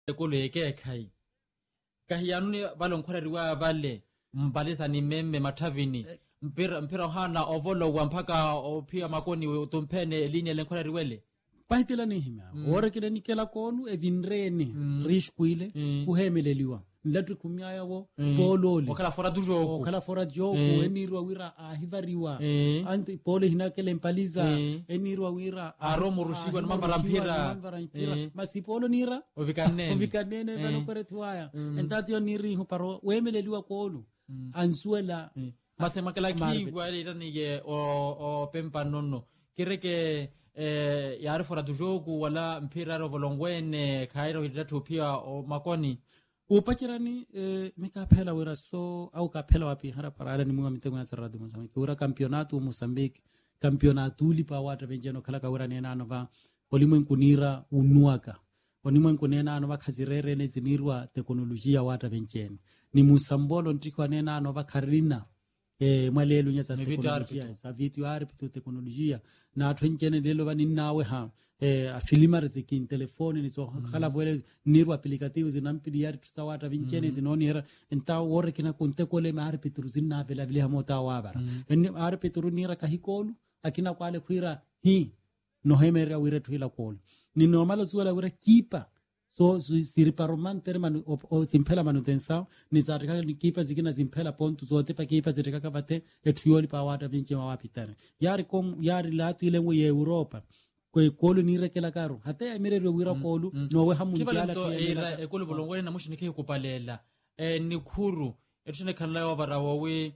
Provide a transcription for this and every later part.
ekolo yeke khai kahiyanuni balonkhoreriwa vale mbalisa ni meme mathavini mpira hana ovolo wa mpaka opia makoni utumphene linye lenkhoreriwele pahitela ni hima ore kile nikela konu evinreni rishkuile kuhemeleliwa ndatu kumyaya wo polole okala fora joku enirwa wira ahivariwa anti pole hinakele mpaliza enirwa wira aromo rushigwa mambara mpira masipolo nira ovikanene banokoretwaya entati oniri huparo wemeleliwa kolu ansuela masema kala kigwa ile nige o pempa nono kireke yari fora joku wala mpira ro volongwene khairo hidatu pia o makoni upachirani mikaphela wira so au kaphela wapi hara parada ni mwa mitengo ya tsaradu Mozambique ura campeonato Mozambique campeonato lipa wata venjeno kala kawira nena anova olimwengu nira unuaka olimwengu nena anova khazirere nezinirwa teknolojia wata venjeno ni musambolo ntiko nena anova karina mwalelu nya za teknolojia sa vitu arpitu teknolojia na atwenjene lelo bani nawe ha afilimar zikin telefoni ni so khala vole niru aplicativo zinampidi yari tusawata vinchene zinoni era enta wore kina kunte kole ma arpitu zinna vela vile hamota wabara en arpitu nira kahikolu akina kwale kuira hi no hemera wire tuhila kolu ni normalo zuela wire kipa so siriparoman terman o zimpela manutensa ni zarika ni kipa zikina zimpela pontu zote pa kipa zirika kavate etuyoli pa wata vinche wa wapitare yari latu ile ngwe Europa kwe kolu ni rekela karo hata ya mirere wira kolu no we hamundiala tuya ekolo volongwene na mushinike kupalela ni khuru etshine khanla wa barawe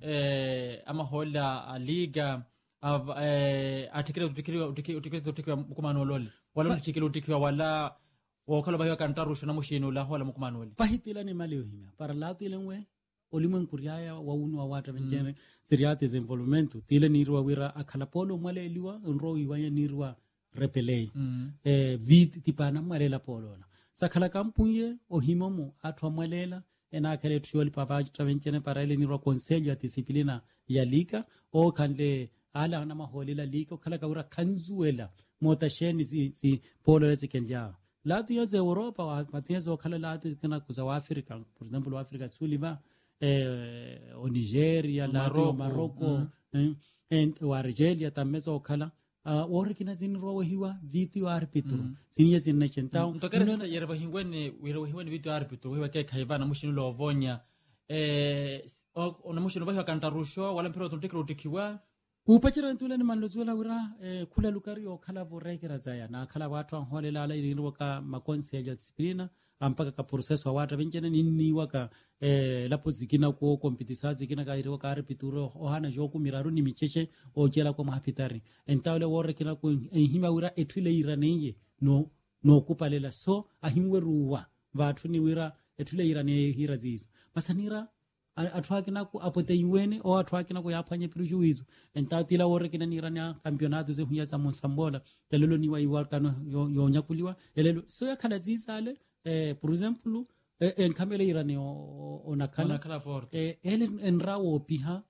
amahola liga atikire utikire kumanolole wala utikire utikire wala okhala bayo kantarusha na mushino la hola mukumanoli pahitila ni maleo hima para latu ile ngwe olimwen kuriaya wa unu wa wata venjene seriate zinvolvemento tile nirwa wira akhala polo mwale eliwa nro iwanya nirwa repelei vid tipana mwale la polo na sakhala kampunye ohimomo atwa mwalela ena akale tuoli pavaji travenjene para ile nirwa consejo ya disciplina ya liga o kanle ala na maholela liga khala kaura kanzuela motasheni zi polo zikendia latu ya Europa wa matezo khala latu zikana kuza Afrika for example Afrika Suliva o Nigeria latu Morocco and Algeria tamezo khala ore kina zinro hiwa vitu arbitro sinie zinachentao mtokeresa yerva hingwene vitu arbitro hiwa ke khaivana mushino lovonya ona mushino va kantarusho wala mpiro tuntikiro utikiwa upachira ntule ni manlozuela wira kula lukari o khala vorekera zaya na khala watu holela ala irinwa ka makonsejo disciplina ampaka ka proceso watu venjene nini waka lapo zikina ko competition zikina ka iriwa ka repituro ohana joku miraru ni micheche o jela kwa mahapitari entawle wore kina ko hima wira etwile iraneye no kupalela so ahimwe ruwa watu ni wira etwile irane hirazizo masanira atwakina ku apote yuene o atwakina ku yapanye prijuizo entatila wore kina nirania campeonato ze hunya za Monsambola lelo ni wa iwalkano yo nyakuliwa lelo so yakhala zisale por exemple en kamele irane onakala enrawo piha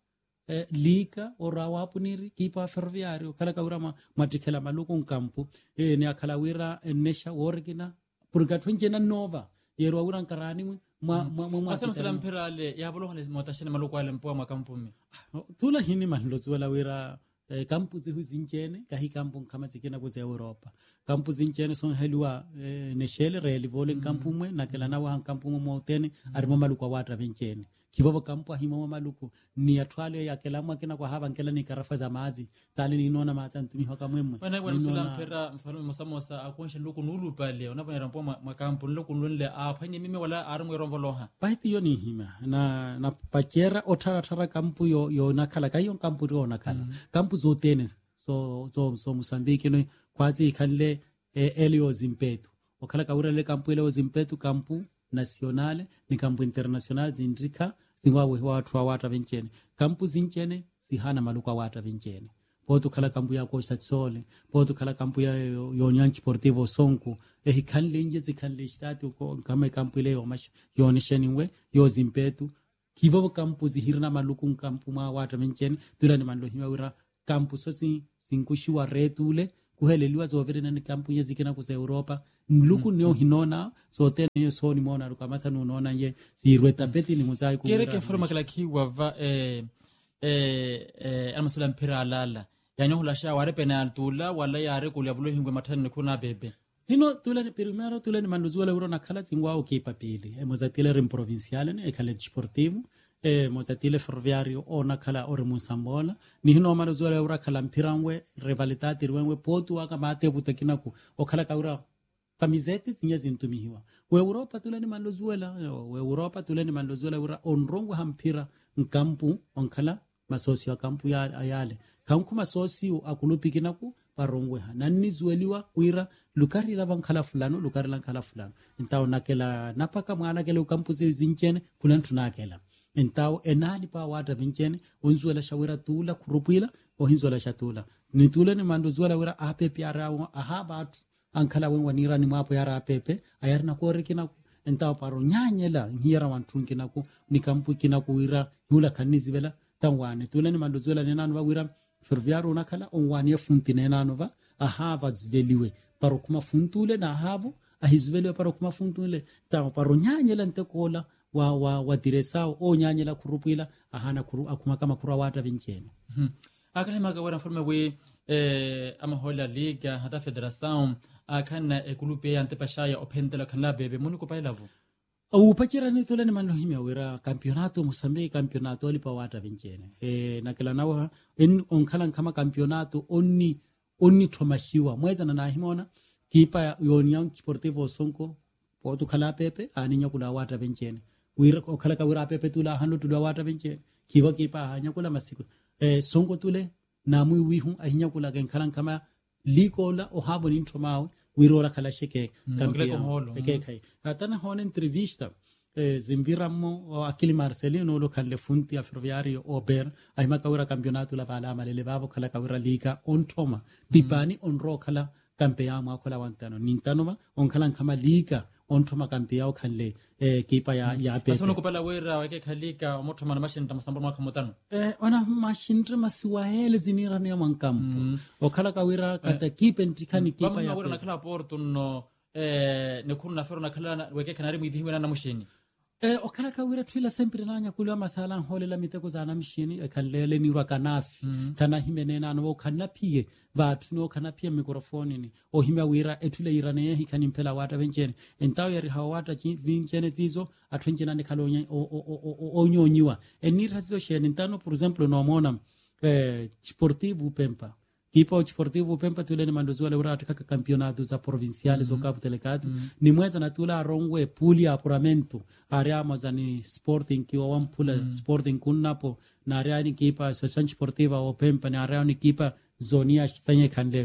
liga o rawa puniri kipa ferroviario kala kaurama matikela maluku nkampu ni akala wira nesha wore kina purgatwenjena nova yero uran karani asema salam perale ya bolo hale motashene maluko ale mpoa makampumi tula hini manlozuela wira campus huzinjene kahi kampung kama zikina kuze Europa campus zinjene son helwa neshele reli volen kampumwe na kala na wa kampumwe motene arimo maluko wata venjene kivovo kampu himo maluko ni atwale ya kala mwakina kwa haba nkela ni karafa za mazi tali ni nona matsantumi hoka mwemwe wana salam pera mfano musamosa akonshe luku nulu pale unavona rampo makampu luku nulele afanye mimi wala arimo ronvoloha bahiti yoni hima na pachera otara kampu yo nakala kayo kampu ro nakala kampu zotene so Mozambique no kwazi kanle elio zimpetu okala kaura le kampu elio zimpetu kampu nationale ni kampu international zindrika zingwawe watu wata venchene kampu zinchene sihana maluka wata venchene poto kala kampu ya Costa Sole poto kala kampu ya Union Sportivo Sonko kanle nje zikanle statu ko kama kampu ile yonishenwe yo zimpetu kivovo kampu zihirna maluku kampu ma wata venchene tulani manlo hiwa wira kampu so sinkushiwa retule kuheleliwa zovere na kampu ye zikina kuza Europa nluku nyo hinona so tene yo so ni mona rukamata unaona ye zirwe tapeti ni muzai ku kere ke forma kala ki wava amasula mpira alala yanyo hulasha ware penaltula wala yare kulya vulo hingwe matani kuna bebe hino tulani primero tulani manduzuela uro na kala zingwa o ke papili mozatile rim provinciale ne kala sportivo mozatile ferroviario ona kala ore musambola ni hino manduzuela uro kala mpirangwe rivalitati rwenwe potu waka mate butakina ku o kala kaura camisete zinye zintumihiwa we Europa tulani manduzuela uro onrongwe hampira nkampu onkala masosi ya kampu ya ayale kanku masosi akulupikina ku parongwe nanni zueliwa wira lukari la bankala fulano lukari la kala fulano intao nakela napaka mwana kele kampu zinchene kulantu nakela intao enali pa wata vinchene onzuela shawira tula kurupila o hinzuela shatula ni tula ni mando zuela wira apepe ara ahabatu ankala wenwa nirani mwapo yara apepe ayarna kore kina intao paro nyanyela hira wantunki naku ni kampu kina kuwira hula kanizi vela tangwane tula ni mando zuela nenanu wira ferviaro nakala onwani funtine nanova ahava zveliwe paro kuma funtule na havo ahizveliwe paro kuma funtule ta paro nyanyela ntekola wa diresao o nyanyela kurupila ahana akuma kama kurawata vinchene akale magawara forme we amahola liga hata federação akana ekulupe ya ntepashaya opendela kana bebe muniko pailavu upachira ni tole ni malohimia wira campeonato Moçambique campeonato alipa wata vinchene na kila nawa onkhala kama campeonato onni thomashiwa mweza na himona kipa União Sportivo Sonko potu khala pepe aninya kula wata vinchene wira okhala ka wira pepe tula hanu tula wata vinchene kipa hanya kula masiku Sonko tule na mwi wihu ahinya kula kenkhala kama likola o habo ni thomawe wirora kala sheke campeão kai atana hona entrevista zimbiramo akili Marcelino lo kalle funti a ferroviario ober ay makawira campeonato la bala malele babo kala kawira liga on toma dipani on ro kala campeão ma kala wantano nintano on kala kama liga on toma campeão kalle kipa ya pepe asano kupala wira wake kalika motoma na machine tamasambolo mwaka motano ona machine masiwahele zinira ni mankampo o kala kawira kata kipe ntikani kipa ya wira na kala porto no ne kunna fero na kala weke kanari mwidhiwe na machine okala kawira twila sempre nanya kulwa masala holela miteko za na machine kalele ni rakanafi kana himenena no kanapie vatu no kanapie mikrofoni ni o himya wira etule irane hikani mpela wata venchene entao yari hawata vinchene tizo atwenchena ne kalonya o nyonyiwa enira tizo shene ntano por exemplo no mona sportivo pempa kipa sportivo pempa tule ni mandozuela ura atakaka campeonato za provinciales zo capo telecado ni mweza na tula rongwe puli apuramento area mazani sporting ki wampula sporting kunnapo na area ni kipa associação sportiva o pempa na area ni kipa zonia sanye kanle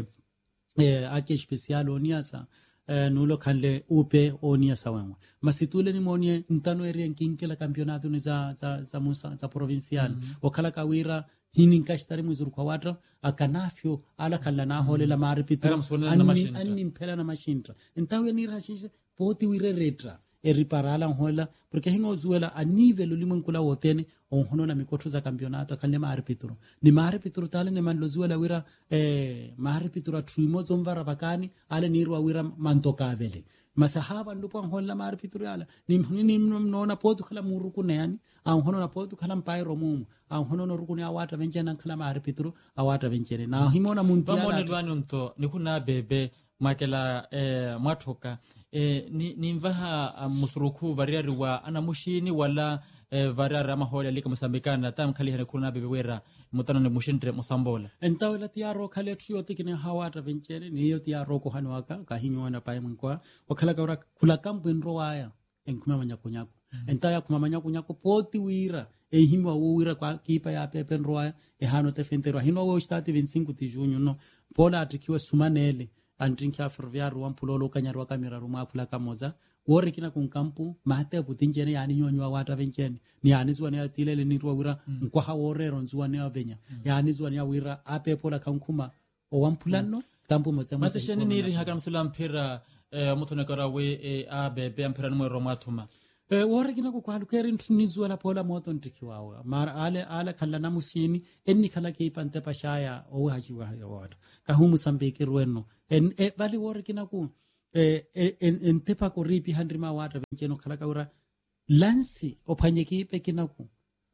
ake especial oniasa nulo kanle upe oniasa wangu masitule ni monie ntano area kinkela campeonato ni za provincial wakala kawira hini nkashtari mwizuru kwa wata akanafyo ala kala na hole la maripitro anni mpela na mashintra entawe ni rashishe poti wire retra eriparala hola porque hino zuela a nível limon kula wotene on hono na mikoto za campeonato kanle maripitro ni maripitro tale ne man lo zuela wira maripitro truimo zomvara vakani ale ni rwa wira mantoka vele masahaba ndipo hola maripitro ala ni mnona potu kala muruku nani an hono na potu kala mpairo mum an hono no rukuni awata venchena kala maripitro awata venchene na himona muntiala bamone lwani mto nikuna bebe makela mwatoka ni mvaha musuruku variari wa ana mushini wala variari amahola lika musambikana tam khali hene kuna bebe wera mutano ne mushindre musambola entaw la tiaro khale trio tikine hawata venchere ni yo tiaro ko hanwaka ka hinyona pa mkwa wakala ka kula kampu nroaya enkuma manyakunyako entaya kuma manyakunyako poti wira himwa wira kwa kipa ya pepe nroaya hano te fentero hino wo stati 25 de junho no pola atikiwa sumanele antrinkia ferroviario wampulolo kanyarwa kamera ruma pula kamoza wore kina kun kampu mate putinjene yani nyonywa wata vencene ni yani zwane atilele ni rwira nkwa haworero nzwane avenya yani zwane awira ape pola kankuma o wampulano kampu moza masesheni ni ri hakam sulam phira muthone karawe abebe ampira no romathuma wore kina ko kwalu kerin tunizu wala pola moto ntikiwawa mar ale kala namusini enni kala ke pante pashaya o haji wa wata ka humu Mozambique rueno bali wore kina ku en tepa ko ripi handri ma wata bencheno kala kaura lansi opanyeki pe kina ku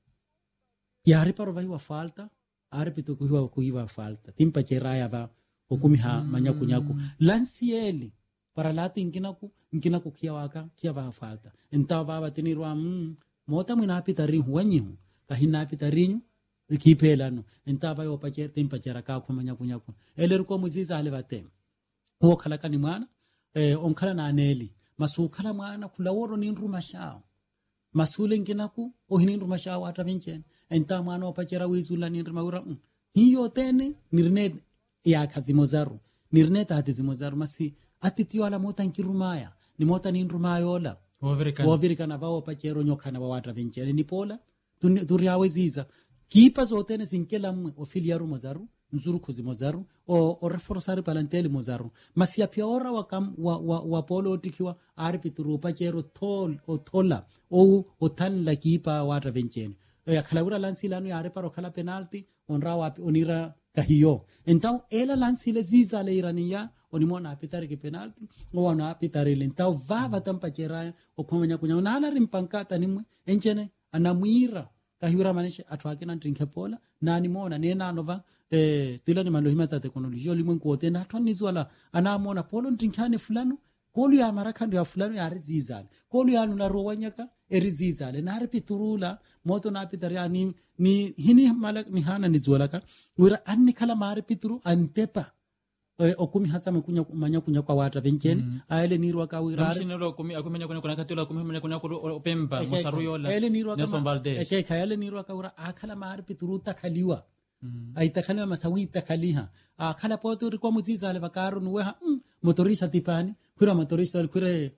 yari paro vai wa falta ari pitu kuiwa falta timpa cheraya va okumiha manyakunyaku lansi eli para latu inkinaku kia va falta enta va batinirwa mota mwina pitari huanyihu kahina pitari rikipelano enta va opache timpa chera ka kumanyakunyaku elerko muziza ale batem o khala kani mwana onkhala na aneli masukhala mwana kulaworo ni nruma shao masule nkinaku ohini nruma shao atavinchen enta mwana opachera wizula ni nruma ura hiyo tene nirne ya kazimozaru nirne ta hatizimozaru masi atitio ala mota nkirumaya ni mota ni nrumayola wovirikana vao pachero nyokana wawata vinchere ni pola turiawe ziza kipa zotene sinkela mwe ofiliaru mozaru nzuru kuzimozaru o reforsari palanteli mozaru masi apia ora wa polo otikiwa aripituru pachero tola o tan la kipa wata vinchere ya kalawura lansi lanu ya ariparo kala penalti onrawa onira kahiyo entao ela lansi le ziza le irania onimona apitari ke penalti o wana apitari le entao vava tampachera o komanya kunya unala rimpankata nimwe enchene anamwira kahiura manisha atwake na drinke pola na animona nena nova tila ni malohima za teknolojia limwe kuote na atwanizwala anamona polo drinkane fulano kolu ya marakando ya fulano ya rizizale kolu ya nuna rowanyaka erizizale na repiturula moto na pitari ni hini malak ni hana nizwalaka wira anni kala mare pituru antepa okumi hata manyakunya kwa wata venchen aele nirwa ka wira mshinelo akumenya kuna katula kumenya kuna opemba masaruyola aele nirwa ka aele nirwa ka wira akala mare pituru takaliwa aitakaliwa masawi takaliha akala poto rikwa muzizale vakaru nuweha motorista tipani kura motorista kure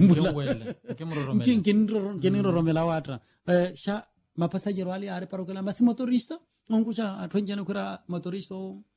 ngimuro romela watra sha mapasajero ali are parokela masi motorista onkucha atwenjana kura motorista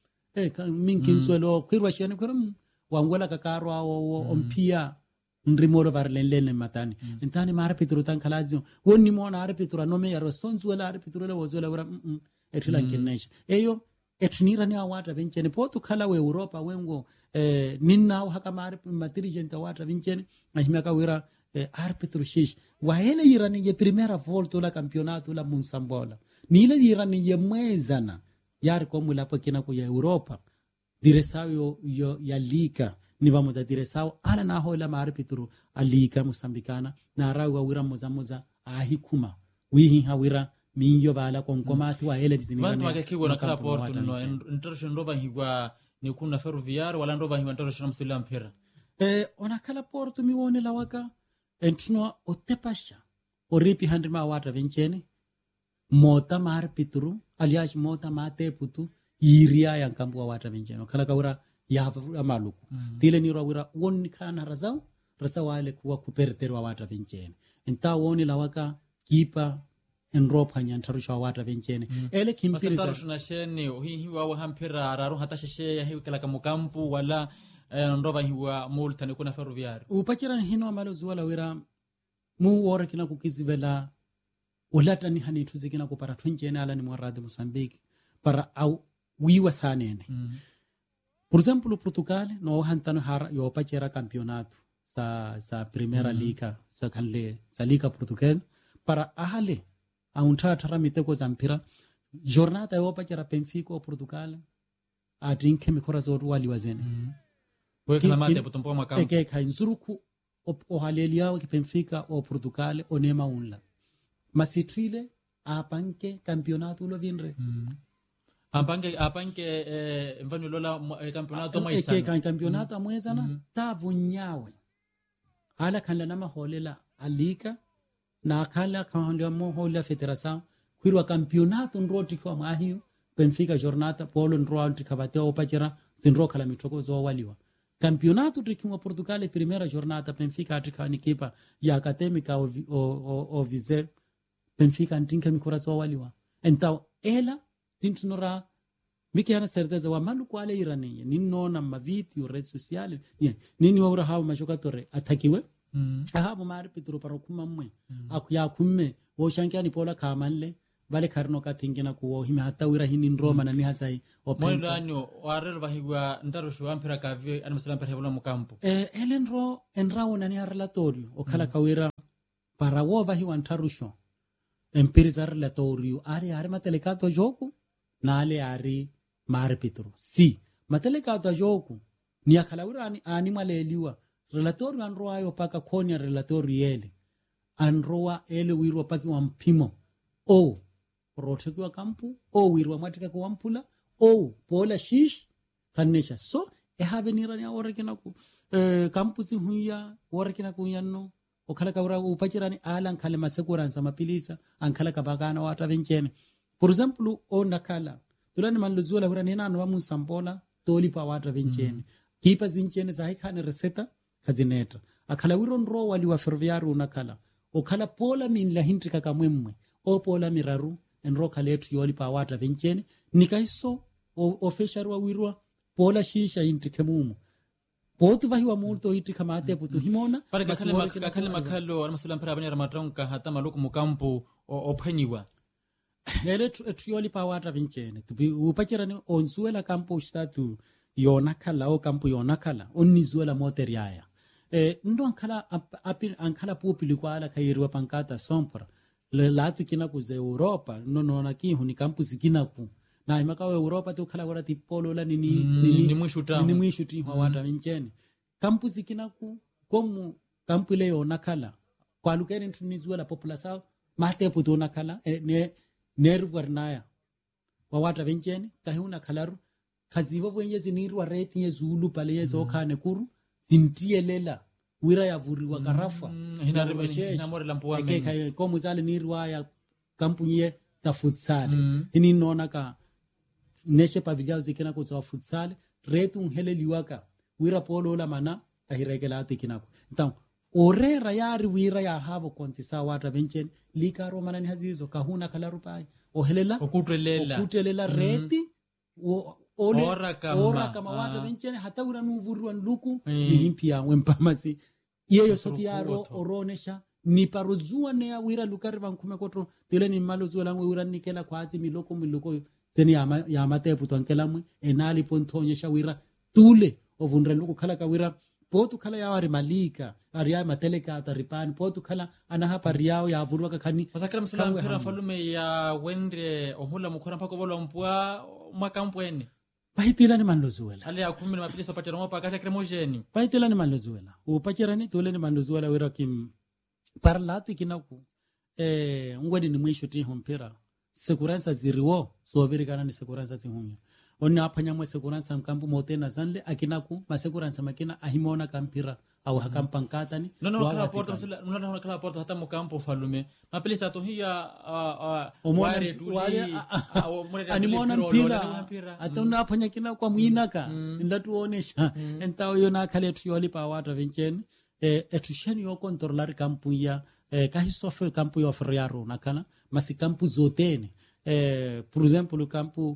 minkinzwelo kwirwa shene kura wangwela kakaro ompia ndrimoro varlenlene matani entani mara pituru tan kalazio wonni mona are pituru no me yaro sonzwela are pituru le wozwela kura etila kinnesh eyo etnira ni awata venchene potu kala we Europa wengo ninna haka mari matirigenta wata venchene ahimaka wira arbitro shish waele irani ye primera volta la campionato la Monsambola nile irani ye mwezana yar como la pakina ku ya Europa diresao yo ya liga ni vamos a diresao ala na hola arbitro alika mosambikana na rawa wira mozamoza ahikuma wihi hawira minjo bala konkomati wa ele dizini vantu wakekiwa na kala portu no international ndova higwa ni kuna ferroviario wala ndova higwa international msula mpira ona kala portu miwone la waka entno otepasha oripi handima wata venchene mota mar pitru alias mota mate putu yiria yang kambu wata venchene kala kaura ya maluku tile ni rawira woni kana razao wale kuwa kuperterwa wata venchene enta woni la waka kipa enropa hanyantarusha wata venchene ele kimpiri za tarushna sheni hiwa wa hampira araru hata sheshe ya hiwa kala kamukampu wala ndova hiwa multa ni kuna ferroviario upachira hino amalo zuwala wira mu wora kina kukizivela ulata ni hani tuzikina kupara twenchene ala ni mwaradi Mozambique para au wiwa sanene por exemplo Portugal no hantano hara yo pachira campeonato sa primera liga sa kanle sa liga portuguesa para ahale auntara miteko zampira jornada yopa chera Benfica o Portugal a drinke mikora zoru wali wazene wekala mate potompo makampo eke kainzuruku o halelia o Benfica o Portugal o nema unla masitrile apanke campeonato lo vinre apanke mfano lola campeonato maisana eke campeonato amwezana tavunyawe ala kanla nama holela alika na kala kama mohola federação kwirwa campeonato nroti kwa mahiyo Benfica jornada polo nroti kabateo opachira zinro kala mitoko zo waliwa campeonato trikiwa Portugal primeira jornada Benfica atrika ni kipa ya academica o Viseu Benfica antinka mikora zo waliwa então ela tintinora miki ana certeza wa maluku ale irani ninno na maviti o rede sociale nini wa hawo mashokatore atakiwe ahabo mari pitro paro kuma mwe akuya kumme wo shankia ni pola kamanle vale karno katingina kuwo hime hata wira hini Roma na ni hasai mwendo anyo warelo bahigwa ndarushu ampira kavyo animasala ampira hebula mukampo elenro enrawo nani relatorio okala kawira para wo vahiwa ntarusho empiriza relatorio ari matelekato joku na ale ari mari pitro si matelekato joku ni akalawira ani maleliwa relatorio anro ayo paka konya relatorio ele anroa ele wiro paki wa mpimo rotekiwa kampu wirwa matika kwa mpula pola shish kanesha so have nirani orekina ku kampu si huya orekina ku yanno okhala kawra upachirani ala nkhale masekuransa mapilisa ankhala kabagana wata vencene por example nakala tulani manluzuela hurani nano wa musambola toli pa wata vencene kipa zincene za hikane reseta kazineta akhala wiron ro wali wa ferviaru nakala okhala pola min la hintrika kamwemwe pola miraru enro kaletu yoli pa wata vencene nikaiso ofesharwa wirwa pola shisha intrike mumu botu vahiwa multo itrika mate putu himona pale kakale makalo animasala ampira abanya ramatronka hata maluku mukampo ophanyiwa etu yoli pa wata vencene tubi upachirani onzuela kampo statu yona kala o kampo yona kala onizuela moteriaya ndo ankala pupili kwa ala kairiwa pankata sompra latu kina kuze Europa nona ki huni campus kina ku na imaka wa Europa to kala gora tipolo la nini mwishuti hawata vencene campus kina ku komu kampu leo nakala kwa lukere ntunizuwa la populasa mate puto nakala nervernaya wawata vencene kahuna kalaru kazivo wenyezi nirwa reti yezulu pale yezo kane kuru zintielela wira ya vuriwa karafa hinamore lampuwa mene komu zale nirwa ya kampunye za futsale hini nona ka neshe pavijao zikina kuzawa futsale retu unhele liwaka wira polo la mana kahiregela atu ikinako ntamu orera yari wira ya havo kontisa wata vencene lika romana ni hazizo kahuna kalarupai okutelela reti ora kama wata vencene hata ura nuvurwa nluku ni himpia wempamasi yeyo soti yaro oronesha ni parozua ne wira lukari vankume kotro tile ni malozo la wira nikela kwazi miloko zeni ya matepu tonkela mwe enali pontonyesha wira tule ovundra luku kala ka wira potu kala ya wari malika aria mateleka ataripani potu kala ana hapa riao ya vurwa kakani masakira msala mpira falume ya wendre ohula mukora mpako bolo mpwa makampo ene paitila ni manlozuela hali ya 10 na mapiliso pachira mopa kata kremojeni paitila ni manlozuela upachira ni tole ni manlozuela wira kim parlatu kinaku ngwedi ni mwisho ti hompira segurança ziriwo so virikana ni segurança tihumya onni apanya mwe segurança mkambu motena zanle akinaku ma segurança makina ahimona kampira au hakampankata ni kala porto sila nona kala porto hata mukampo falume mapilisa to hiya ware tuli animona mpira atona apanya kina kwa mwinaka ndatuonesha entao yona kale tuyoli pa wata vencene etusheni yo controlar kampu ya kahisofe kampu yo friaro nakana masi kampu zotene por exemplo kampu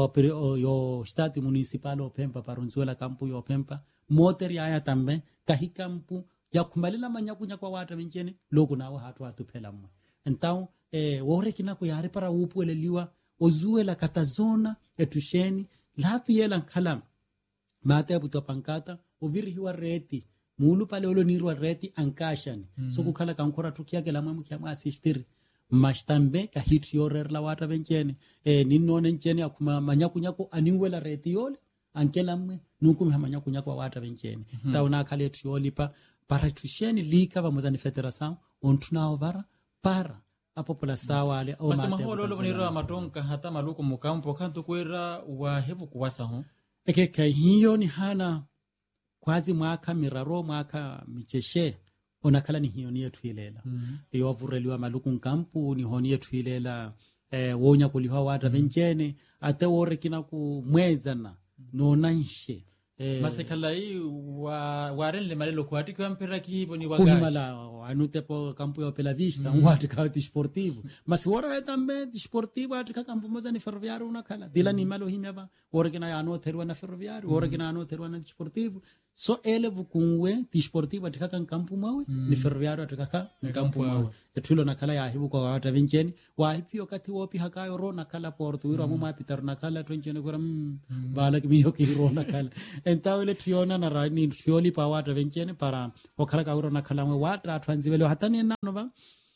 yo stati municipal o Pempa paronzuela kampu yo Pempa moter ya tambe kahi kampu ya kumalila manyakunya kwa wata vencene loku nawo hatu phela mwe entao wore kinako yare para upueleliwa ozuela katazona etusheni latu yela khala mate abuto pankata ovirihiwa reti mulu pale olo nirwa reti ankashani so kukhala kankora tukia ke lamwe mukya assistir mashtambe ka hit yorer la wata vencene ninone ncene akuma manyakunyako aningwela reti yole ankelamwe nukum manyakunyako wata vencene tauna khale tuyoli para tusheni lika vamuzani federation ontuna ovara para a população wale o mate maholo lo nirwa matonka hata maluku mukampo kanto kwera wa hevu kuwasa ho kai hiyo ni hana kwazi mwaka miraro mwaka micheshe onakala ni hiyo niye tuilela iyo vureliwa maluku nkampu ni honiye tuilela wonya kuliwa wata vencene ate wore kina ku mwezana nonanshe masekala hii warenle malelo kwati kwa mpira kihivo ni wagashi kuhimala anutepo kampu ya Pela Vista watu kawati sportivo mas wora etambe sportivo atika kampu moza ni ferroviario unakala dila ni malo himeva wora kina ya anoterwa na ferroviario wora kina anoterwa na sportivo so ele vukunwe disportiva tikaka nkampu mawe ni ferroviario atikaka nkampu mawe etulo nakala ya hibu kwa wata vincheni wa hipi wakati wopi hakayo ro nakala porto wiro mama pitar nakala twenchene kura bala kimiyo kiro nakala entawele triona na rani fioli pa wata vincheni para wakala ka wiro nakala mwe wata tranzivelo hatani nano ba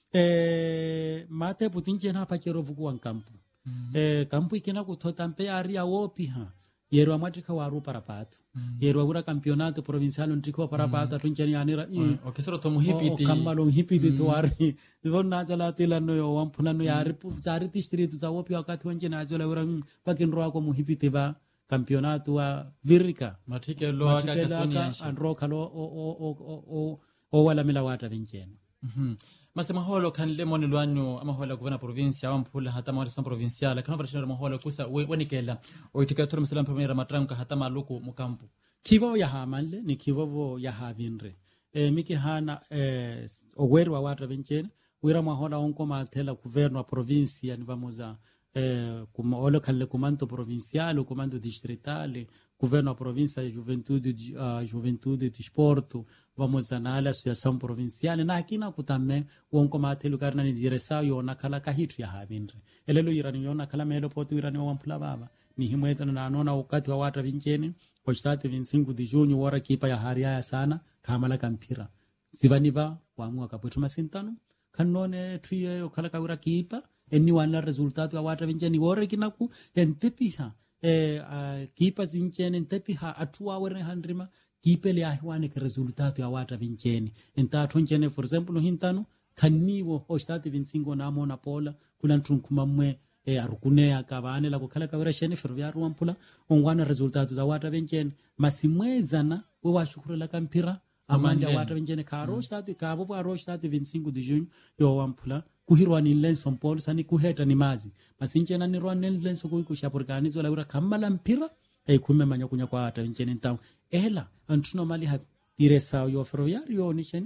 mate putinche na pachero vuku nkampu kampu ikina kuthota mpe aria wopi ha yero amatrika waru para pato yero agura campeonato provincial ntriko para pato tunchani anira okesero to muhipiti kamalo hipiti to wari vonna jala tilano yo wampulano yari zari distrito za wopi wakati wanje na jola urang pakin ro ko muhipiti va campeonato wa virika matike lo aka kasoni andro kalo o wala milawata vinchena masema holo kan lemon lwanyo ama hola guvana provincia wampula hata mawala san provincial kana barashina mahola kusa wenikela oitikatura msalam premier matranka hata maluku mukampu kivo ya hamanle ni kivo ya havinre miki hana ogweru wa wata vinchena wira mahola onko matela governo provincia ni vamoza kuma olo kan le comando provincial comando distritale governo provincia juventude de sporto vamos anala associação provincial na hakina kutame wonko matelu karna ni diresa yo nakala kahitu ya havinre elelo irani yo nakala melo potu irani wampula baba ni himweza na anona wakati wa wata vincheni kwa 25 de junho wara kipa ya haria sana kamala kampira zivaniva waamua kapwetu masintano kanone tuye okala kawira kipa eni wana resultado ya wata vincheni wore kinaku entepiha kipa zincheni entepiha atua werne handrima kipele ahwane ke resultato ya wata vincheni enta tonchene for example hintano kaniwo ostati vinsingo namo na pola kula ntunkuma mwe arukune akavane la kukala kawira shene ferroviario wampula ongwana resultato za wata vincheni masimwezana we washukuru la kampira amanja wata vincheni karo stati kavo aro stati 25 de junho yo wampula kuhirwa ni lenso mpolo sani kuheta ni mazi masinchena ni rwa ni lenso kushapurganizo la ura kamala mpira kume manyakunya kwa wata vincheni ntao ela antuno mali ha diresa yo ferroviario nisheni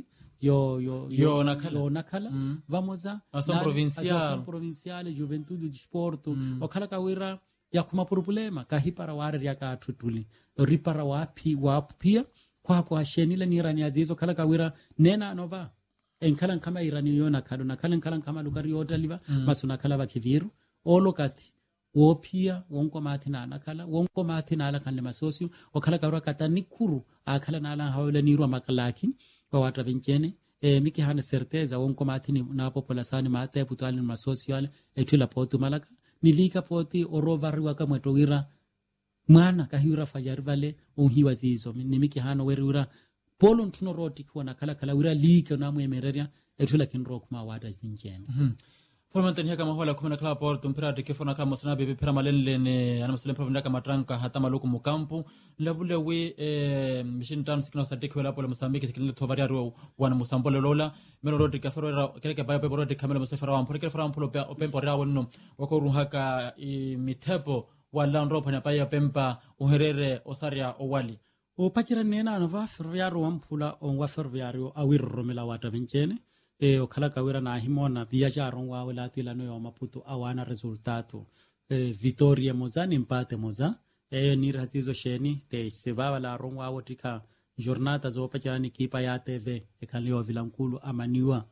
yo nakala vamoza asan provincial juventude de sporto okala kawira ya kuma problema kahipara wari ya ka tutuli ripara wapia kwa shenile ni irani azizo kala kawira nena nova enkalan kama irani yo nakala kalan kama lugari yotaliva masuna kala bakiviru olokati wopia wonko matina nakala wonko matina ala kan le masosio wakala kawira katani kuru akala nala hawla niru makalaki kwa wata vinchene miki hana certeza wonko matini na population mate putali ma social etula potu malaka nilika poti orovari waka mwetowira mwana kahira fajari vale onhiwa zizo miki hana werura polo ntuno roti kwa nakala wira lika na mwemereria etula kinro kuma wata zinchene Formantani haka mahola kumena kala porto mpira dekefona kala mosana bebe pira malenlene ana muslim provinda kama tranka hata maluku mukampu lavule we mission town sikino sa dekwela pole Mozambique tikile tovaria ro wana musambole lola mero rodi kafero keleke bayo pe rodi kamela musafara wa mpore kefara mpolo pe opempo ra wonno wako ruhaka mitepo wala nropa na paya pempa uherere osaria owali o pachira nena anova ferroviario wampula onwa ferroviario awirromela wata vinchene okhala kawira na himona viajaron wa wala tilano yo Maputo awana resultato Vitória Mozani empate Moza ni ratizo sheni te sevava la ronwa wotika jornada zo pachani kipa ya TV ekalio vilankulu amaniwa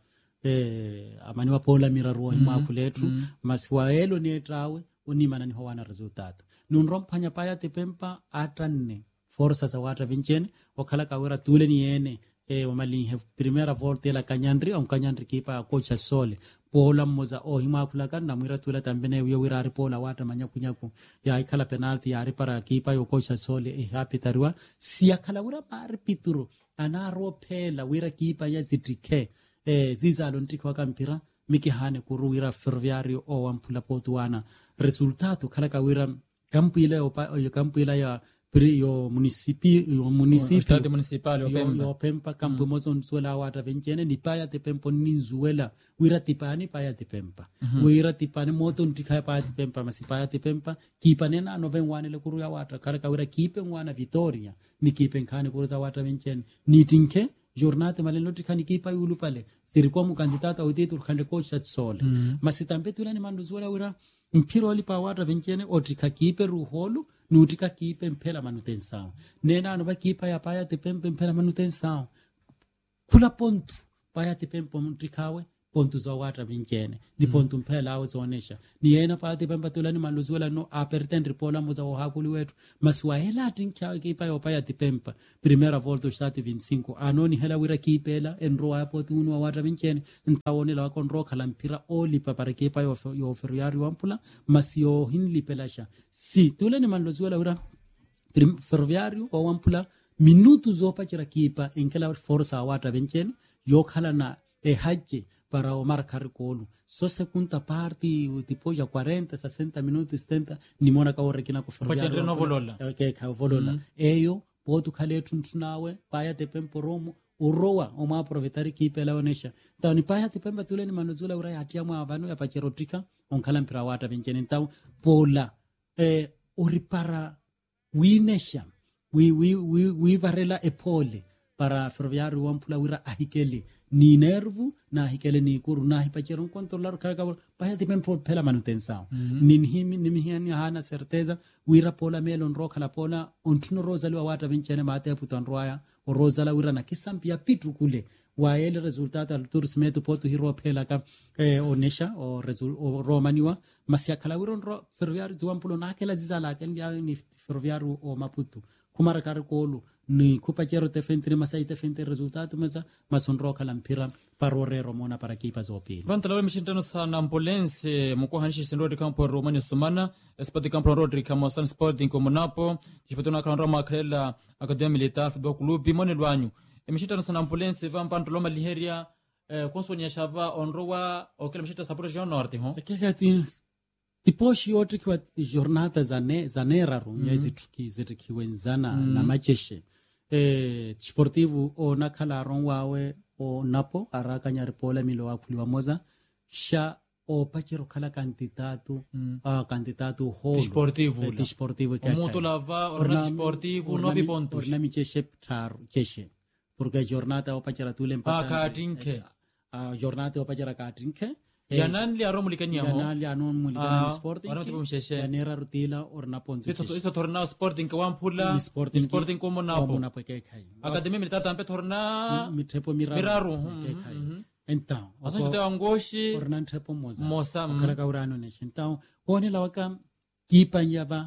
pola miraro imakuletu maswaelo ni trawe unimana ni howana resultato nunrompanya paya tepempa atanne forza za wata vinchene okhala kawira tule ni yene wamali primera volta la kanyandri kipa kocha sole pola moza hima kulakan na mwira tula tambene yo wirari pola wata manyakunyaku ya ikala penalty ya ripara kipa yo kocha sole happy tarwa sia kala wira par pituru anaro pela wira kipa ya zitrike zizalo ntiko kampira miki hane kuruwira ferroviario o wampula potuana resultato kala kawira kampu ile ya yo municipio estado municipal yo pempa campo mozo nzuela wata venchene ni paya te pempo ninzuela wira tipani paya te pempa wira tipani moto ntika paya te pempa masipaya te pempa kipanena no venwane le kuru ya wata kala wira kipe ngwana Vitória ni kipe nkane kuru za wata venchene ni tinke jornate malelo tikani kipa yulu pale sirikomu kandidata utitu khande coach at sole masitampe tulani manduzuela wira mpiro ali pa wata venchene otrika kipe ruholu nutika kipe mpela manutenção nena no vai kipa ya paya tipempe mpela manutenção kula pontu paya tipempe mtrikawe pontu za wata vinjene ni pontu mpela au zonesha ni yena paya tipempe tulani maluzuela no aperten ripola moza wa hakuli wetu maswaela tincha kipa ya paya tipempe primera volta stati 25 anoni hela wira kipela enro apo tunu wa wata vinjene ntawoni la konro kala mpira oli papara kipa yo ferroviari wampula masio hinli pelasha si tulani maluzuela wira ferroviario o wampula minutu zopa chira kipa enkela forza wata vinjene yo kala na haje para o marcar colo so secunda parte tipo já 40 60 minutos 70 ni mona ka orre kina ko ferroviario no volola okay ka volola eyo potu khale tuntunawe paya te pempo romo urowa o ma aproveitar ki pela onesha tani paya te pemba tule ni manuzula ura hatia mwa avano ya pacherotika on kala mpira wata vencene então pola oripara winesha we varela epole para ferroviario wampula wira ahikeli ni nervu na ahikeli ni kuru na hipachero controlar kaka paya tipempo pela manutenção nimi hana certeza wira pola melon roka la pola ontuno rosali wa wata vincene mate putan roya o rosala wira na kisampia pitru kule wa ele resultato al turismeto poto hiro pela ka onesha o romaniwa masia kala wira ro ferroviario wampula na kala zizala ken ya ni ferroviario o Maputo kumara karikolo ni kupachero te fentri masai te fentri resultato masonro kala mpira parorero mona para kipa zopi vantala mishintano sana ambulense mko hanishi sendo de campo romani sumana sport de campo rodri kama san sporting como napo jifotona kan roma krela academia militar futebol clube monelwanyu mishintano sana ambulense vampantoloma liheria konsonia shava onrowa okela mishita saporo region norte ho kekati Depois outro que a jornada zanera runha zitikiwenzana na macheshe desportivo o nakala ronwawe o napo arakanya ripola milo akuliwa moza sha o pachero kala candidato holo desportivo que moto lava orna desportivo 9 pontos orna micheshe cheshe porque a jornada o pachera tule empata katinke a jornada o pachera katinke yananli aro mulikania ho yananli anu mulikania sporting wana tipo msheshe yanera rutila orna ponto isso torna sporting kwa mpula sporting como napo kai academia militar tampe torna mitrepo miraru kai então asanjo te angoshi orna trepo mosa kala ka urano ne então one lawaka kipa nyava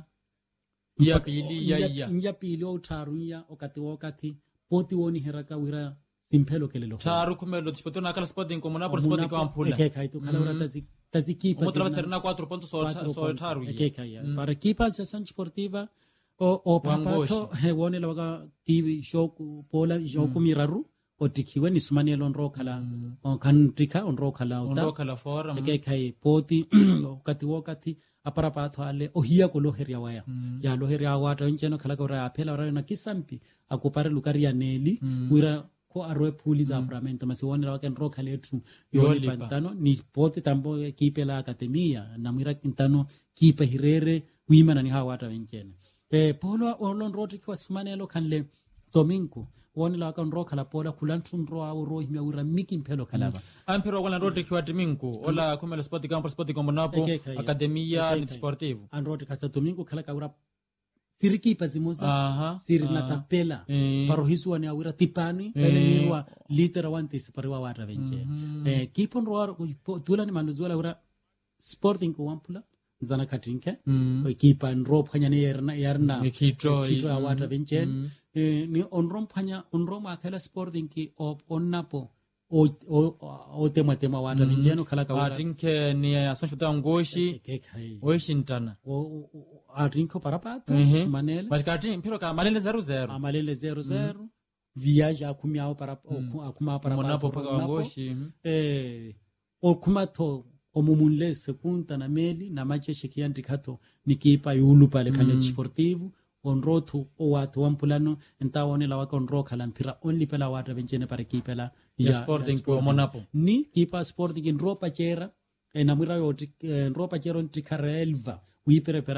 ya pili o tarunya wakati poti woni heraka wira simpelo kelelo charu kumelo disputona kala sporting como na por sporting kwa mpula kai to kala ura tazikipa motra serna 4 pontos so charu para kipa sessão sportiva o papato woni loga tv show pola joku miraru o tikiwe ni sumani lonro kala on kantrika onro kala fora kai poti wakati apara pato ale ohia ko loheria waya ya loheria wata ncheno kala ko ra apela ra na kisampi akupare lukaria neli wira ko arwe puli za apramento masione la ken roka letu yoli pantano ni pote tambo kipe la academia na mira quintano kipe hirere wimana ni hawa wata vencene polo olon roti kwa sumanelo kanle domingo woni la kan roka la pola kulantun ro au ro himya ura miki mpelo kalaba ampero wala roti kwa domingo ola como el sporting campo sporting como napo academia ni sportivo an roti kasa domingo kala ka ura siriki pasimosa siri na tapela paro hisu ani awira tipani ele mirwa litera wanti separiwa wata venche kipon roar tulani manuzula ura sporting ko wampula zana katinke kipan rob khanyane yarna kitro wata venche ni onrom khanya onrom akela sporting ki onnapo o tema wata venche no kala ka katinke ni asonshota ngoshi oishintana Adrinco para pato, manele. Mas Cadinho, pero cá, malele 0-0. A malele 0-0. Viaja akumiao para akuma para Monapo para Goshi. O kumato o mumunle secunda na meli na macheshi kiandikato nikipa yulu pale kale sportivo on rotu o watu wampulano entaone la waka on roka la mpira only pela wata vencene para kipela ya sporting ko Monapo. Ni kipa sporting in ropa chera na mira yo ropa chero ntikarelva wi preparar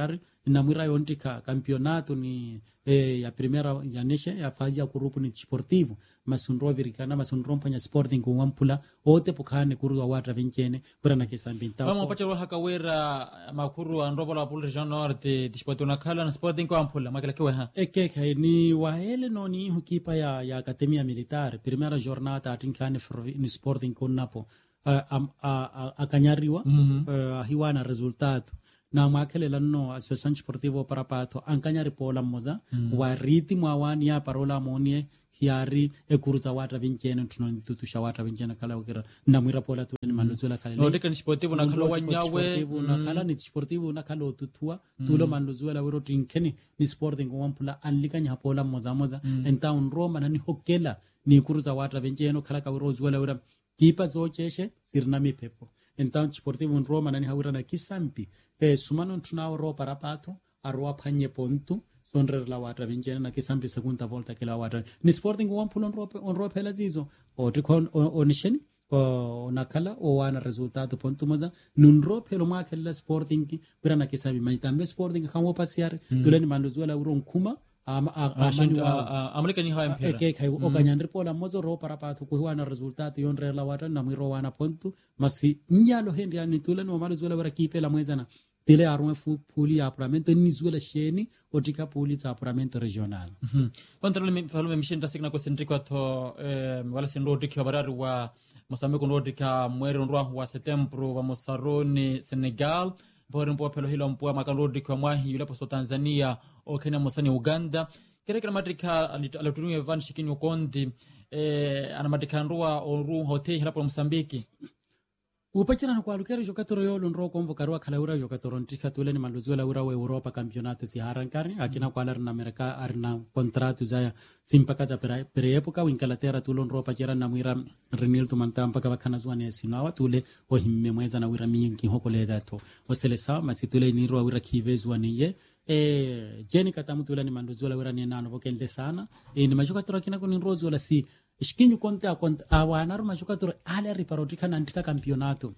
na mwira yontika campeonato ni ya primera ya neshe ya fase ya grupo ni sportivo masunro virikana masunro mpanya sporting kuwampula ote pokane kurwa wata vincene kura na kisambinta vamos pacha hakawera makuru androvo la pul region norte dispotona kala na sporting kuwampula makala kiwe ha ekeke ni wahele no ni hukipa ya academia militar primera jornada atinkane ni sporting kunapo akanyariwa hiwana resultado na makele lanno associazione sportivo parapato ankanyari pola moza wa ritmo awani ya parola monie hiari ekuruza wata vincene tutusha wata vincene kala ukira na mwira pola tu ni manuzula kale no deka ni sportivo na kala wanyawe na kala ni sportivo na kala tutua tulo manuzula wiro tinkeni ni sporting wampula anlikanya pola moza enta un Roma na ni hokela ni kuruza wata vincene kala ka wiro zuela wira kipa zocheshe sirnami pepo enta sportivo Roma na ni hawira na kisampi sumano tunao ro parapato arwa panye pontu sonrer la wata vincene na kisampi segunda volta ke la wata ni sporting wampula on ro pela zizo o tikon onisheni o nakala o wana resultado pontu moza nunro pelo makela sporting ki bira na kisampi maitambe sporting kamo pasiar tuleni manduzuela uro nkuma Amerika ni haya mpira kai okanyandri pola mozo ro parapato ko wana resultado yonre la wata na mwiro wana pontu masi nyalo hendi ani tuleni o manduzuela wara kipela mwezana tele arme puli apuramento ni zuela sheni otika puli za apuramento regional control mi falume mishinda signa ko sendriko to wala sendro dikyo barari wa Mozambique ndodika mweri ndwa wa setembro wa Mosaroni Senegal bora mpo pelo hilo mpo makando dikyo mwahi yule posto Tanzania o Kenya Mosani Uganda kile madrika alitumia Van Shikinyo Kondi ana madrika ndwa oru hotel hapo Mozambique upachana kwa lukero jokatoro yolo nro konvokarwa kalaura jokatoro ntika tuleni maluzuela ura wa Europa campeonato si harankari akina kwa na Amerika arna contrato za simpaka za per epoca Inglaterra tulon Europa jera na mwira Renil tumanta mpaka bakana zwane sinawa tule o himme mweza na wira mingi hokoleza to oselesa masitule ni ro wira kivezwa niye jeni katamu tuleni maluzuela ura ni nano vokende sana ni majokatoro kina ko ni rozo la si iskinyu konte awanar majokatoro ale riparotika nantika campeonato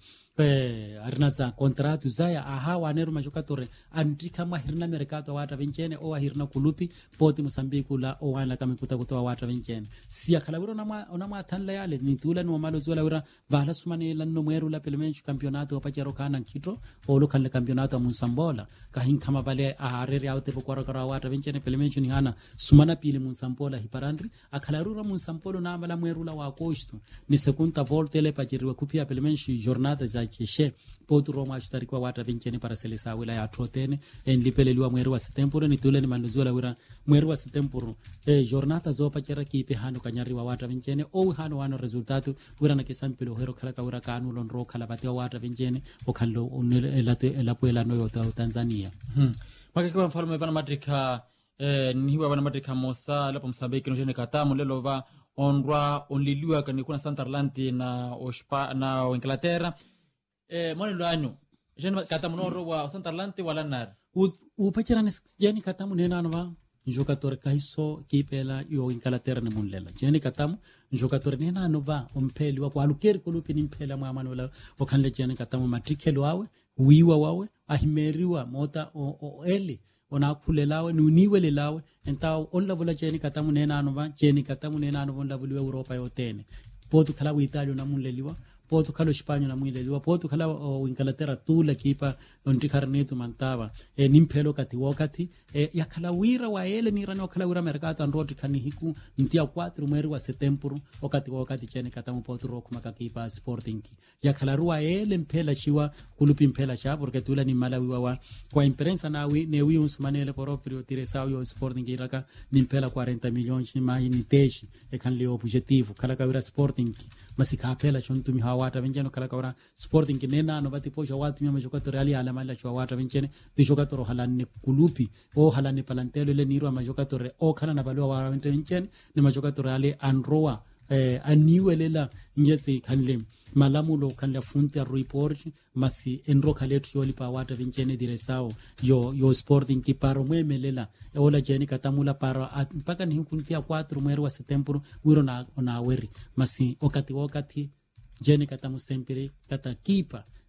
arnasa contrato zaya aha waneru majokatore antika mahirna mercato wata vincene o ahirna kulupi poti Mozambique la o wana kamikuta kutoa wata vincene sia kalaburo na ma tanla yale ni tula no malo zola ura vala sumane lanno mweru la pelemenchu campeonato opachero kana kitro o lokal campeonato Monsambola kahin kama vale aharere aute pokwara kara wata vincene pelemenchu ni hana sumana pile Monsambola hiparandri akalarura Monsambola na bala mweru la wakoshtu ni segunda volta ile pachiriwa kupia pelemenchu jornada za kishe potu Roma ashtarikwa wata vincene para selesa wila ya trotene enlipeleliwa mweri wa setembro ni tule ni manuzuela wira mweri wa setembro jornada zo pachera kipe hanu kanyari wa wata vincene o hanu wano resultado wira na kisampilo hero kala ka wira kanu lonro kala batia wata vincene o kallo elapuela no yota Tanzania makeke mfalme vana madrika niwa vana madrika mosa lapo Mozambique no jene katamu lelo va onrwa onliliwa kanikuna Santarlanti na Ospa na Inglaterra mwana luanyo jeni katamu noro wa Santarlanti wala nar upachera ni jeni katamu nena nova jokator kaiso kipela yo Inglaterra ne munlela jeni katamu jokator nena nova ompeli wa kwalukeri kulupi ni mpela mwamano la okanle jeni katamu matrikelo wawe wiwa wawe ahimeriwa mota o eli ona kulelawe nuniwele lawe enta onla vola jeni katamu nena nova jeni katamu nena nova la vulu Europa yotene potu kala wa Italia na munleliwa potu kalo Spanya na mwileliwa potu kala Inglaterra tula kipa ontikarnetu mantava nimpelo kati wakati ya kala wira wa ele ni rano kala wira mercato androti kanihiku ntia 4 mwezi wa September wakati chene katamu potu roku makakipa Sporting ya kala ruwa ele mpela chiwa kulupi mpela cha porque tula ni Malawi wa kwa imprensa na ne wi usmanele proprio tiresao yo Sporting iraka nimpela 40 milioni chima ni teshi kan le objetivo kala ka wira Sporting masika pela chontumi wata vincene kala kawra Sporting nena no bati posha watu mya majokato reali ala mala chwa wata vincene tishokato ro halanne kulupi o halanne palantelo le niro majokato re o kana na balwa wa vincene ne majokato reali anroa aniwelela ngezi kanle malamulo kanla funta report masi enro kaletu yoli pa wata vincene diresao yo Sporting ki paro mwemelela ola jeni katamula paro mpaka ni hukuntia 4 mwezi wa September wiro na weri masi wakati jeni katamu sempiri kata kipa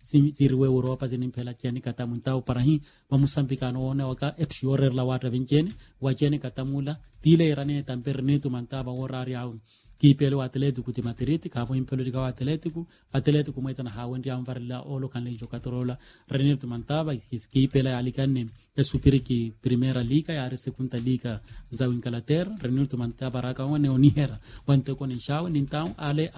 ziriwe Europa zinimpela cheni katamuntao parahi wa Mosambikano one waka exiorer la wata vinceni wacheni katamula tile irane tamperne tu mantaba orari au kipelo Atletico ti Madrid kapo impelo di Atletico mai sana hawen dia amvarla olo kan le giocatori René tu mantaba kipelo alikanne e supiriki Primera Liga ya Segunda Liga za Inglaterra René tu mantaba raka one onihera wante kon inshaw nintao ale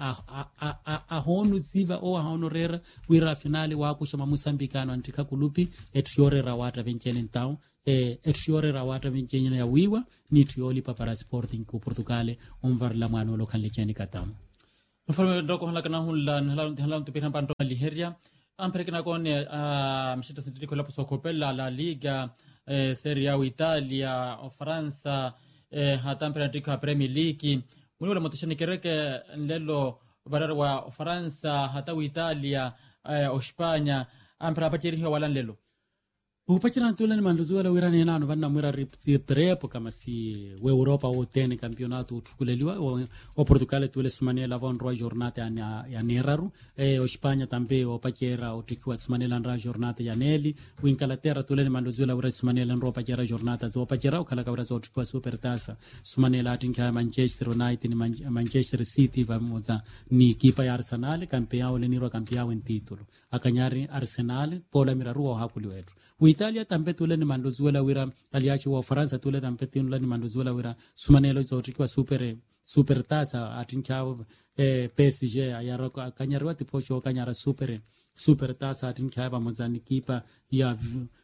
a honu siva o honorera wira finale wa kushama Mosambikano antika kulupi etiore rawata venceni nintao etiore rawata venceni ya wiwa ni trioli para Sporting ko Portugal onvar la mano lo kan lecheni katam informe ndoko halakana hulan halam to piran panto Liheria amperkina kon mshita sentiko la Coppa la Liga Serie A Italia o Franza hata mpira Premier League mwenye moteshani kereke ndelo barara wa Franza hata Italia o Spanya ampira patiri wala ndelo upachira ntule ni manduzu wala wira ni nano vanna mwira prepo kama si we Europa o tene campionato uchukuleliwa o Portugal tule sumanela von roi giornate ya neraru o Spagna tambe o pachera o tikiwa sumanela ndra giornate ya neli o Inglaterra tule ni manduzu wala wira sumanela ndro pachera giornata zo pachera o kala kawra zo tikiwa supertasa sumanela atinka Manchester United ni Manchester City vamoza ni kipa ya Arsenal campeão le niro campeão en titolo akanyari Arsenal pola miraru o hakuli wetu Italia tambe tule ni mandozuela wira aliachi wa Faransa tule tambe tule ni mandozuela wira sumanelo zotikiwa super tasa atinka PSG ayaro kanyarwa tipocho kanyara super tasa atinka ba mozani kipa ya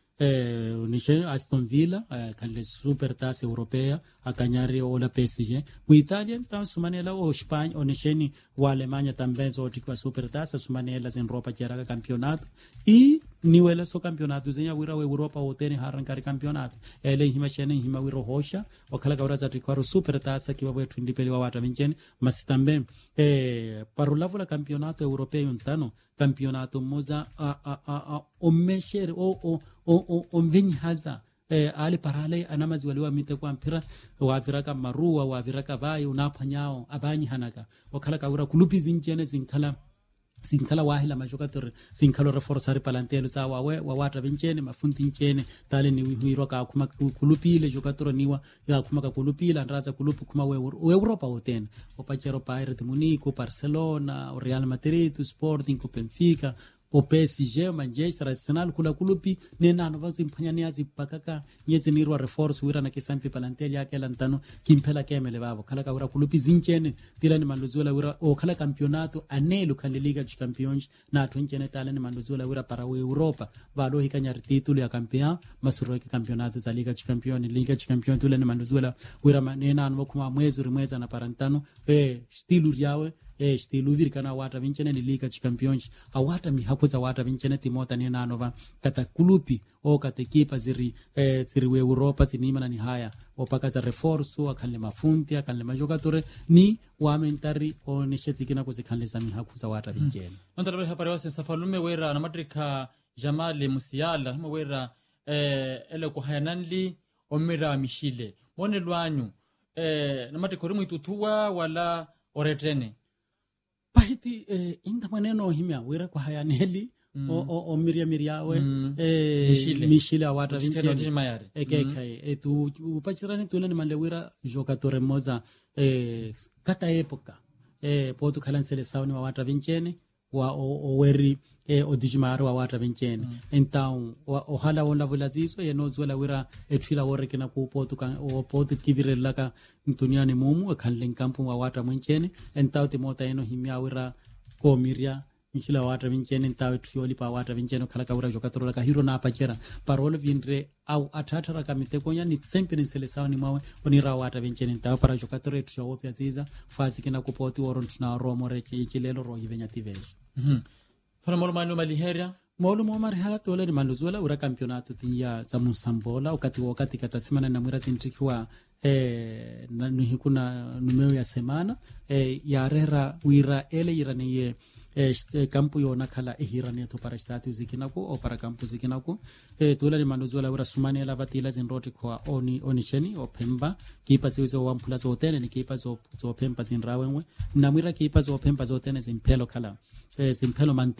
nishe Aston Villa kale super tasa europea akanyari ola PSG u Italia tam sumanela o Spain o nisheni wa Alemania tambe zotikiwa super tasa sumanela zen Europa kera campionato e niwela so campionato zenya wira we Europa otene harankari campionato ele hima chene hima wiro hosha wakala kawra za tikwaro super tasa kiwa wetu ndipeli wa wata vinceni masitambe parolavo la campionato europeo ntano campionato moza o meshere o mvenyi haza ali parale anamazi waliwa mite kwa mpira waviraka marua waviraka vai unapanyao abanyi hanaka wakala kawra kulupi zinjene zinkala wahila majokator zinkalo reforzar palantelo za wawata vinceni mafunti ncene tale ni wihiro ka kuma kulupile jokator niwa ya kuma ka kulupila ndaza kulupu kuma we Europa hoten opachero Bayern de Munich, Barcelona, Real Madrid, Sporting, Benfica o PSG Manchester Arsenal kula kulupi nena no vazi mpanyani azi pakaka nyezi nirwa reforce wira na kisampi palanteli yake lantano kimpela kemele babo kala ka wira kulupi zinchene tila ni manduzola wira o kala campionato anelo kan Liga dos Campeões na twenchene tala ni manduzola wira para we Europa valo hikanyar titulo ya campeão masuro ya campionato za Liga dos Campeões Liga dos Campeões tula ni manduzola wira nena no kuma mwezi na parantano stilu yawe stilu virkana wata vincene ni Liga dos Campeões awata mi hakuza wata vincene timota ni nanova kata kulupi o kata ekipa ziri we Europa zinima na ni haya opaka za reforço akanle mafunti akanle majogatore ni wamentari o nishetikina kuzikanle za mi hakuza wata vincene antara hapare wase safalume wera na matrika Jamal Musiala hima wera ele ko hayananli omira mishile mone lwanyu na matrika rimu itutua wala oretrene pahiti inda maneno himya wira kwa hayaneli o miriawe mishile awata vincene etu upachirani tulani mande wira jogatore moza kata epoka potu kalan seleção wa wata vincene wa weri o dijmaro wa wata vincene então o hala wala vulaziso yenozwela wira etfila worekena ku potu kan o potu kivirela ka ntuniani mumu kanlen kampu wa wata vincene então timota eno himya wira ko miria mishila wata vincene então trioli pa wata vincene kala ka wira jokatrola ka hiro na apachera parole vindre au atatara kamite konya ni sempre ni seleção ni mawe onira wata vincene então para jokatore trio pia ziza fasi kina ku potu oront na romore chilelo ro hivenya tivesh fara molo Liheria molo mo hala tole ni manduzola ura campionato tinya za Musambola wakati katasimana na mwira zintrikiwa na nuhikuna numeo ya semana ya rera wira ele iraniye kampu yona kala ehirani to para statu zikinako o para kampu zikinako tole ni manduzola ura sumane la vatila zinroti kwa onicheni o Pemba kipa zizo wa plus hotene ni kipa zo Pemba zinrawenwe na mwira kipa zo Pemba zo tene zimpelo kala zimpelo manteri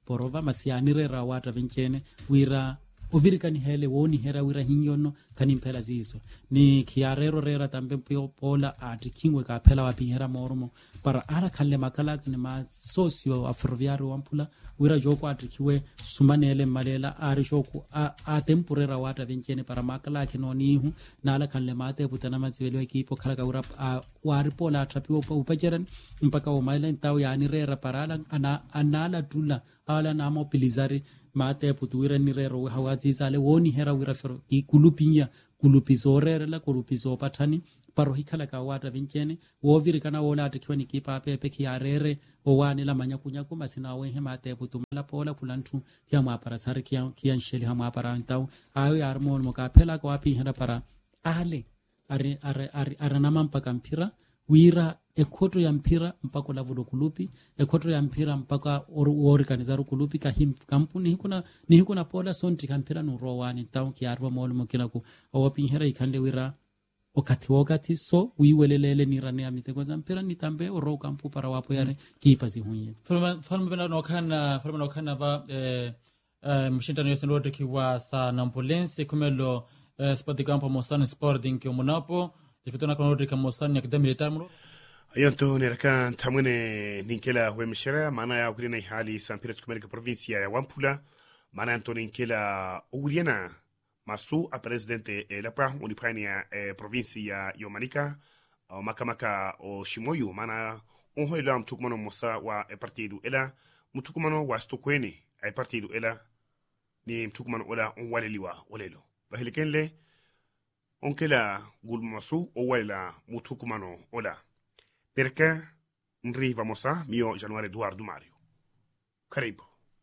porova masianirera wata vencene wira oviri kani hele woni hera wira hinyono kani mpela zizo ni kiarero rera tambe pola ati kingwe ka pela wapi hera moromo para ala kalle makala kani ma socio afroviario wampula wira joko ati kiwe sumanele malela ari joko a temporera wata vencene para makala kino nihu na ala kalle mate putana mazivelo ekipo kala ka wira wari pola atrapiwo upajeran mpaka o maila ntao yani rera para ala anala tula ala na mobilizari mate putuira ni rero hawazi sale woni hera wira fer i kulupinya kulupizo rere la kulupizo patani paro hikala ka wata vincene wo viri kana wola atikiwa ni kipa pepe ki arere o wani la manyakunya kuma sina we he mate putumala pola pulantu kia mapara sari kia nsheli ha mapara ntau ayo armon mo ka pela ko api hera para ale are namampa kampira wira ekoto ya mpira mpaka lavudo kulupi ekoto ya mpira mpaka organizaru kulupi kampuni ni hikuna pola sonti kampira nurowani tawo ki arwa molo kila ku owapi hera ikande wira wakati so wiwelelele ni rane amite kwa mpira ni tambe oro kampu para wapo yare kipasi hunye falma bena no kana ba mshindano yose ndo kiwa sa nampolense kumelo sport campo mosano sporting ke monapo jifitona kono ndo kamosano ya militar mro Ayanto nerakan tamwene ninkela wemshera maana ya ugrina hali sampira tukumeleka provincia ya Wampula maana yanto ninkela ugriana masu a presidente lapa unipania provincia ya Manica makamaka o Shimoyu maana onhoila mtukumano mosa wa partido ela mtukumano wa stokweni ay partido ela ni mtukumano ola onwaleliwa olelo bahilikenle onkela gulmasu o wala mtukumano ola perché arrivamos mio Januário Eduardo Mário. Caribe.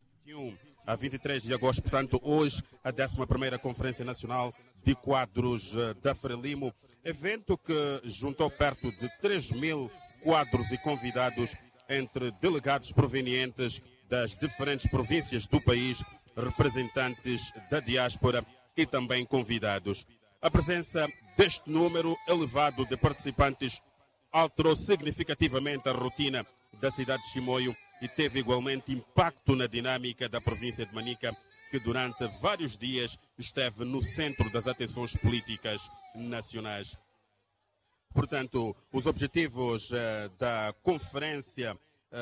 A 23 de agosto, portanto, hoje, a 11ª Conferência Nacional de Quadros da Frelimo, evento que juntou perto de 3.000 quadros e convidados entre delegados provenientes das diferentes províncias do país, representantes da diáspora e também convidados. A presença deste número elevado de participantes alterou significativamente a rotina da cidade de Chimoio e teve igualmente impacto na dinâmica da província de Manica, que durante vários dias esteve no centro das atenções políticas nacionais. Portanto, os objetivos da conferência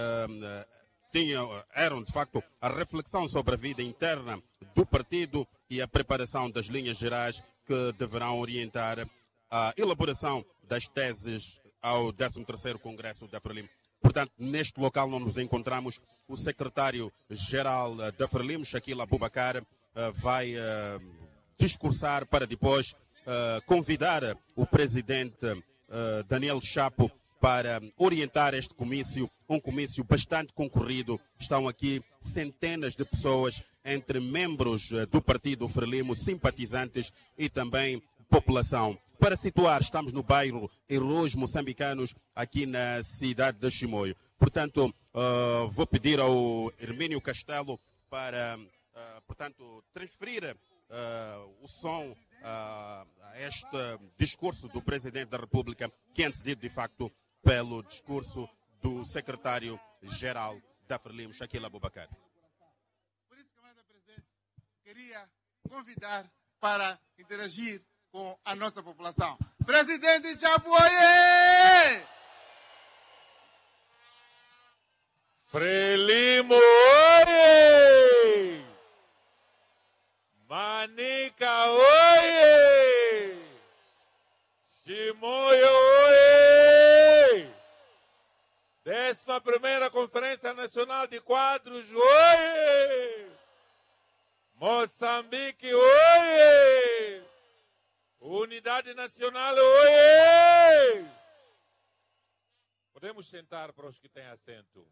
eram, de facto, a reflexão sobre a vida interna do partido e a preparação das linhas gerais que deverão orientar a elaboração das teses ao 13º Congresso da Frelimo. Portanto, neste local nós nos encontramos o secretário-geral da Frelimo, Shaquille Abubakar, vai discursar para depois convidar o presidente Daniel Chapo para orientar este comício, um comício bastante concorrido. Estão aqui centenas de pessoas, entre membros do partido Frelimo, simpatizantes e também população. Para situar, estamos no bairro Heróis Moçambicanos, aqui na cidade de Chimoio. Portanto, vou pedir ao Hermínio Castelo para, portanto, transferir o som a este discurso do Presidente da República, que é antecedido, de facto, pelo discurso do secretário-geral da Frelimo, Shaquille Abubakar. Por isso, camarada Presidente, queria convidar para interagir com a nossa população. Presidente Chapo, oiê! Frelimo, oiê! Manica, oiê! Chimoio, oiê! 11ª Conferência Nacional de Quadros, oiê! Moçambique, oiê! Unidade Nacional, oiê! Podemos sentar para os que têm assento.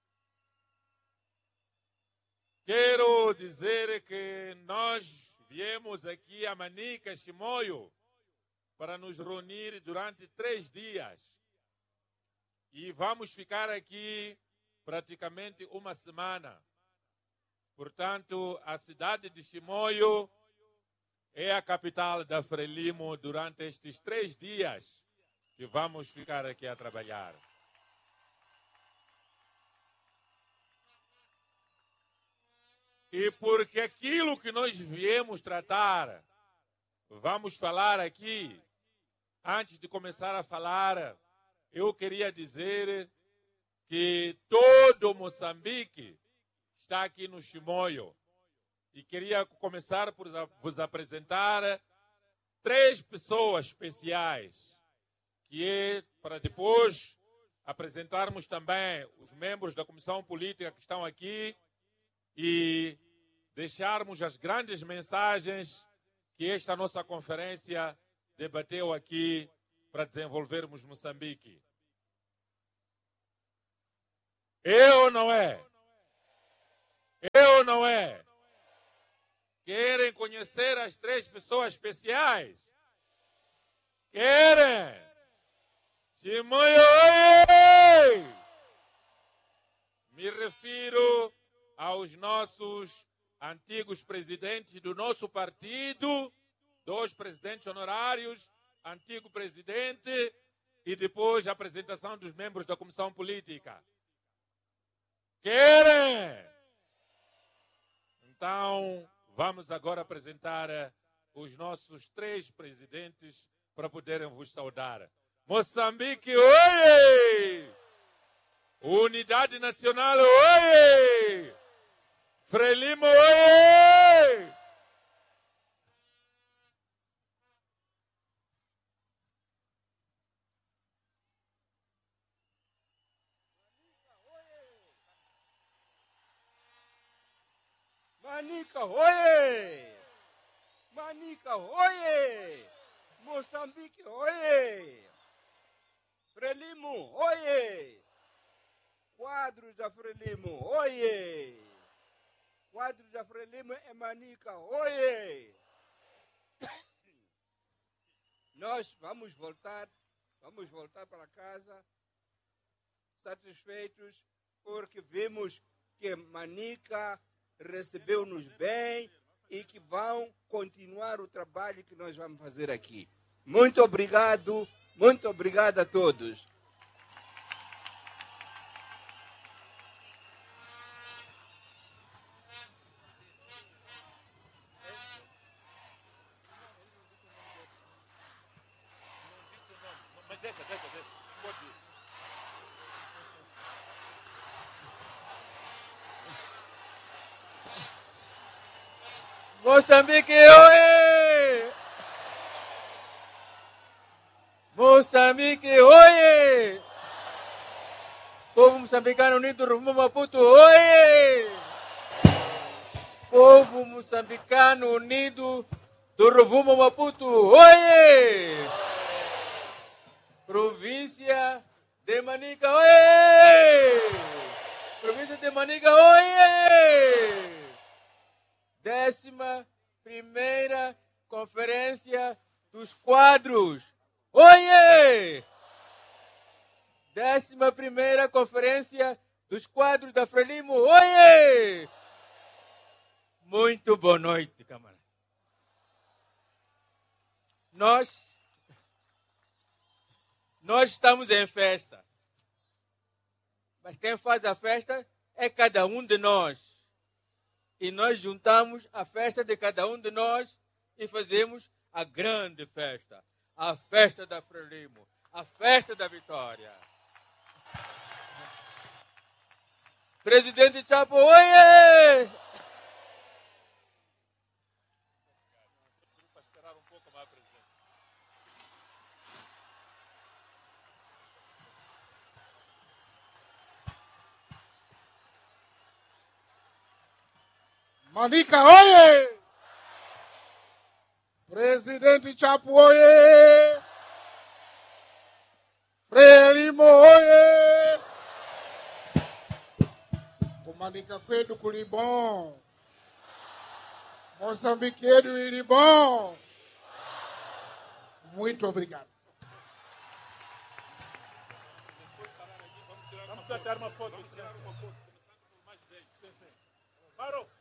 Quero dizer que nós viemos aqui a Manica, Chimoio, para nos reunir durante 3 dias. E vamos ficar aqui praticamente uma semana. Portanto, a cidade de Chimoio é a capital da Frelimo durante estes 3 dias que vamos ficar aqui a trabalhar. E porque aquilo que nós viemos tratar, vamos falar aqui, antes de começar a falar, eu queria dizer que todo Moçambique está aqui no Chimoio. E queria começar por vos apresentar 3 pessoas especiais, que é para depois apresentarmos também os membros da Comissão Política que estão aqui e deixarmos as grandes mensagens que esta nossa conferência debateu aqui para desenvolvermos Moçambique. Eu ou não é? Eu ou não é? Querem conhecer as 3 pessoas especiais? Querem? Chimoio, oi! Me refiro aos nossos antigos presidentes do nosso partido, 2 presidentes honorários, antigo presidente e depois a apresentação dos membros da Comissão Política. Querem? Então, vamos agora apresentar os nossos 3 presidentes para poderem vos saudar. Moçambique, oi! Unidade Nacional, oi! Frelimo, oi! Manica, oie! Manica, oie! Moçambique, oie! Frelimo, oie! Quadros da Frelimo, oie! Quadros da Frelimo é Manica, oie! Nós vamos voltar para casa satisfeitos porque vimos que Manica recebeu-nos bem e que vão continuar o trabalho que nós vamos fazer aqui. Muito obrigado a todos. Mas deixa. Pode ir. Moçambique, oie! Moçambique, oie! Povo moçambicano unido do Rumo Maputo, oie! Povo moçambicano unido do Rumo Maputo, oie! Província de Manica, oie! Província de Manica, oie! 11ª Conferência dos Quadros. Oiê! 11ª Conferência dos Quadros da Frelimo. Oiê! Muito boa noite, camarada. Nós estamos em festa. Mas quem faz a festa é cada um de nós. E nós juntamos a festa de cada um de nós e fazemos a grande festa. A festa da Frelimo. A festa da vitória. Presidente Chapo, oiê! Para esperar um pouco mais, presidente. Manica, oye! Presidente Chapo, oye! Frelimo, oye! O Manica kwetu kuli bom. Moçambique ele bom. Muito obrigado. Vamos tirar uma foto. Parou.